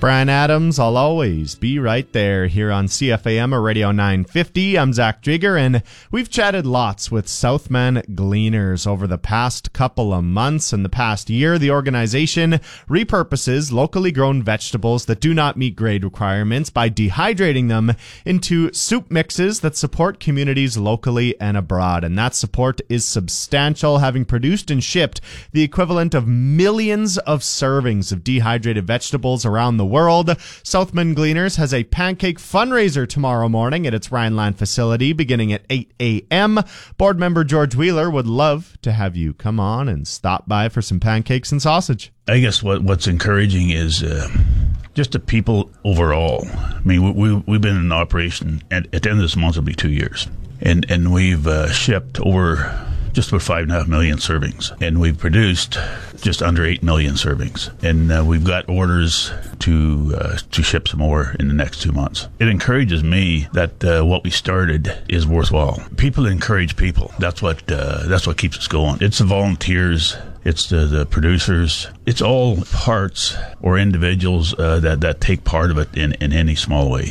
Brian Adams, I'll always be right there here on CFAM or Radio 950. I'm Zach Jigger, and we've chatted lots with Southman Gleaners over the past couple of months. In the past year, the organization repurposes locally grown vegetables that do not meet grade requirements by dehydrating them into soup mixes that support communities locally and abroad. And that support is substantial, having produced and shipped the equivalent of millions of servings of dehydrated vegetables around the world. Southman Gleaners has a pancake fundraiser tomorrow morning at its Rhineland facility beginning at 8 a.m. Board member George Wheeler would love to have you come on and stop by for some pancakes and sausage. I guess what's encouraging is just the people overall. I mean, we've been in operation, at the end of this month it'll be 2 years. And we've shipped over just about 5.5 million servings. And we've produced just under 8 million servings. And we've got orders to ship some more in the next 2 months. It encourages me that what we started is worthwhile. People encourage people. That's what keeps us going. It's the volunteers. It's the producers. It's all parts or individuals that take part of it in any small way.